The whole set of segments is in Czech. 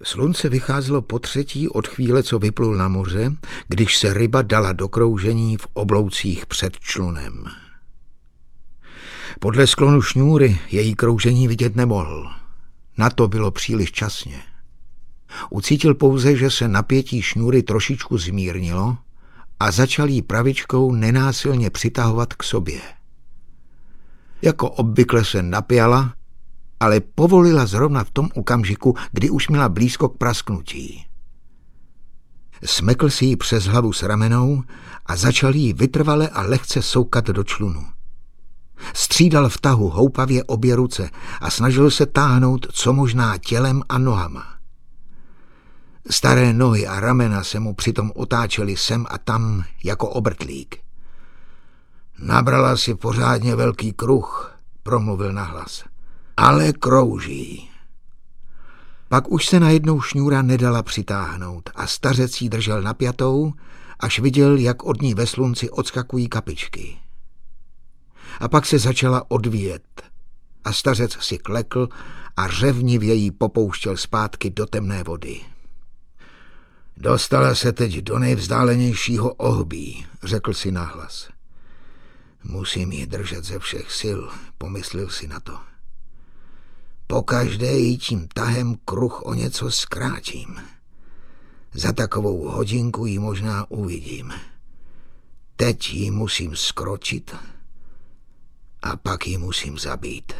Slunce vycházelo potřetí od chvíle, co vyplul na moře, když se ryba dala do kroužení v obloucích před člunem. Podle sklonu šňůry její kroužení vidět nemohl. Na to bylo příliš časně. Ucítil pouze, že se napětí šňůry trošičku zmírnilo a začal jí pravičkou nenásilně přitahovat k sobě. Jako obvykle se napjala, ale povolila zrovna v tom okamžiku, kdy už měla blízko k prasknutí. Smekl si ji přes hlavu s ramenou a začal jí vytrvale a lehce soukat do člunu. Střídal v tahu houpavě obě ruce a snažil se táhnout co možná tělem a nohama. Staré nohy a ramena se mu přitom otáčely sem a tam jako obrtlík. Nabrala si pořádně velký kruh, promluvil nahlas. Ale krouží. Pak už se najednou šňůra nedala přitáhnout a stařec jí držel napjatou, až viděl, jak od ní ve slunci odskakují kapičky. A pak se začala odvíjet a stařec si klekl a řevnivě jí popouštěl zpátky do temné vody. Dostala se teď do nejvzdálenějšího ohbí, řekl si nahlas. Musím ji držet ze všech sil, pomyslel si na to. Pokaždé jí tím tahem kruh o něco zkrátím. Za takovou hodinku ji možná uvidím. Teď ji musím skročit a pak ji musím zabít.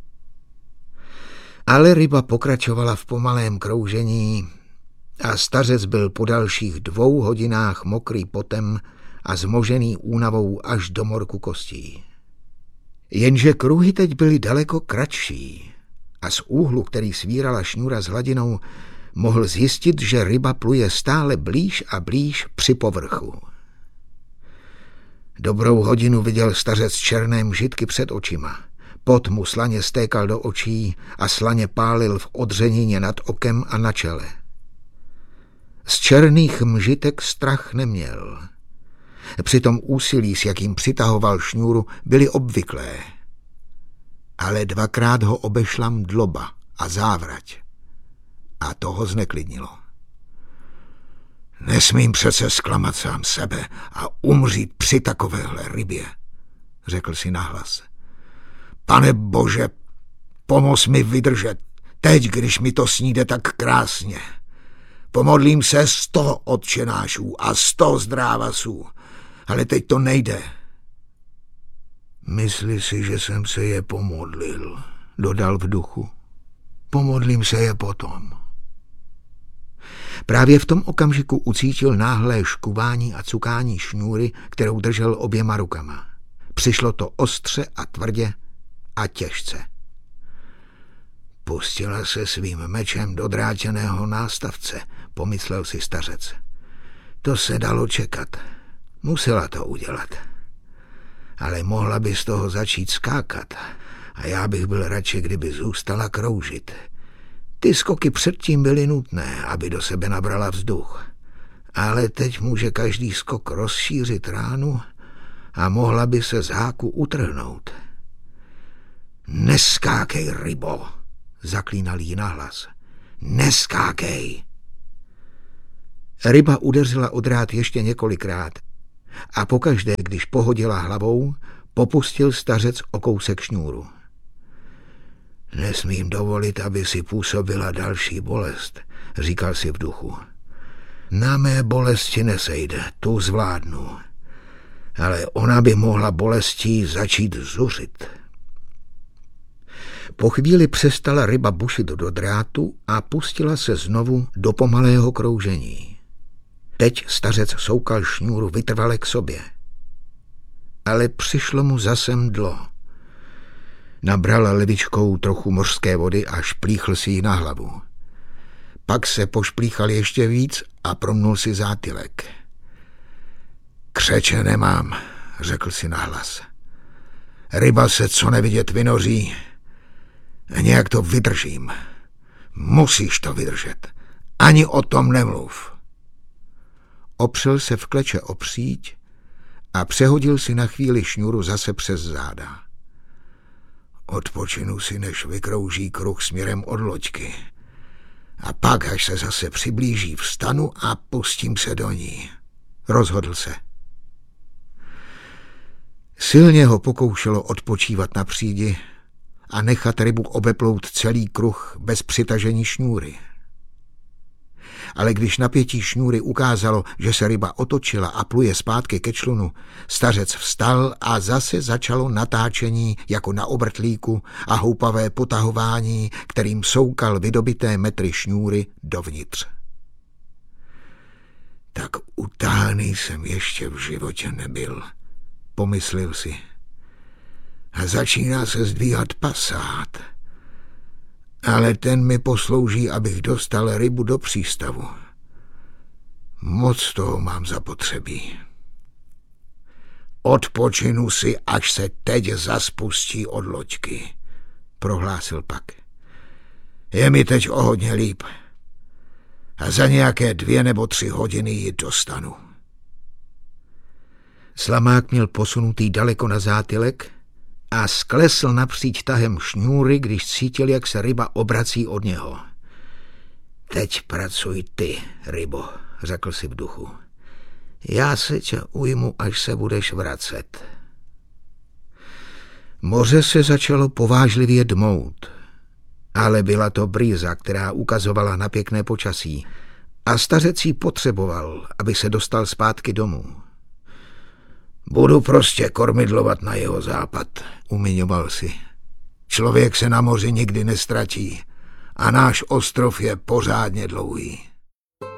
Ale ryba pokračovala v pomalém kroužení a stařec byl po dalších 2 hodinách mokrý potem a zmožený únavou až do morku kostí. Jenže kruhy teď byly daleko kratší a z úhlu, který svírala šňůra s hladinou, mohl zjistit, že ryba pluje stále blíž a blíž při povrchu. Dobrou hodinu viděl stařec černé mžitky před očima. Pot mu slaně stékal do očí a slaně pálil v odřenině nad okem a na čele. Z černých mžitek strach neměl. Přitom úsilí, s jakým přitahoval šňůru, byly obvyklé. Ale 2krát ho obešla mdloba a závrať. A to ho zneklidnilo. Nesmím přece zklamat sám sebe a umřít při takovéhle rybě, řekl si nahlas. Pane Bože, pomoz mi vydržet, teď, když mi to sníde tak krásně. Pomodlím se 100 otčenášů a 100 zdrávasů, ale teď to nejde. Mysli si, že jsem se je pomodlil, dodal v duchu. Pomodlím se je potom. Právě v tom okamžiku ucítil náhlé škuvání a cukání šňůry, kterou držel oběma rukama. Přišlo to ostře a tvrdě a těžce. Pustila se svým mečem do drátěného nástavce, pomyslel si stařec. To se dalo čekat. Musela to udělat. Ale mohla by z toho začít skákat a já bych byl radši, kdyby zůstala kroužit. Ty skoky předtím byly nutné, aby do sebe nabrala vzduch. Ale teď může každý skok rozšířit ránu a mohla by se z háku utrhnout. Neskákej, rybo, zaklínal jí nahlas. Neskákej. Ryba udeřila o drát ještě několikrát a pokaždé, když pohodila hlavou, popustil stařec o kousek šňůru. Nesmím dovolit, aby si působila další bolest, říkal si v duchu. Na mé bolesti nesejde, tu zvládnu. Ale ona by mohla bolestí začít zuřit. Po chvíli přestala ryba bušit do drátu a pustila se znovu do pomalého kroužení. Teď stařec soukal šňůru vytrvale k sobě. Ale přišlo mu zase mdlo. Nabral levičkou trochu mořské vody a šplíchl si ji na hlavu. Pak se pošplíchal ještě víc a promnul si zátylek. Křeče nemám, řekl si nahlas. Ryba se co nevidět vynoří. Nějak to vydržím. Musíš to vydržet. Ani o tom nemluv. Opřel se v kleče o příď a přehodil si na chvíli šňůru zase přes záda. Odpočinu si, než vykrouží kruh směrem od loďky. A pak, až se zase přiblíží, vstanu a pustím se do ní. Rozhodl se. Silně ho pokoušelo odpočívat na přídi a nechat rybu obeplout celý kruh bez přitažení šňůry. Ale když napětí šňůry ukázalo, že se ryba otočila a pluje zpátky ke člunu, stařec vstal a zase začalo natáčení jako na obrtlíku a houpavé potahování, kterým soukal vydobité metry šňůry dovnitř. Tak utáhaný jsem ještě v životě nebyl, pomyslel si. A začíná se zdvíhat pasát. Ale ten mi poslouží, abych dostal rybu do přístavu. Moc toho mám zapotřebí. Odpočinu si, až se teď zaspustí od loďky, prohlásil pak. Je mi teď o hodně líp. A za nějaké 2 nebo 3 hodiny ji dostanu. Slamák měl posunutý daleko na zátylek a sklesl napříč tahem šňůry, když cítil, jak se ryba obrací od něho. Teď pracuj ty, rybo, řekl si v duchu. Já se tě ujmu, až se budeš vracet. Moře se začalo povážlivě dmout, ale byla to brýza, která ukazovala na pěkné počasí a stařec ji potřeboval, aby se dostal zpátky domů. Budu prostě kormidlovat na jeho západ, umiňoval si. Člověk se na moři nikdy nestratí a náš ostrov je pořádně dlouhý.